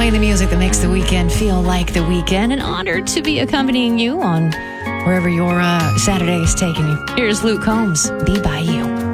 playing the music that makes the weekend feel like the weekend. An honor to be accompanying you on wherever your Saturday is taking you. Here's Luke Combs, Be By You.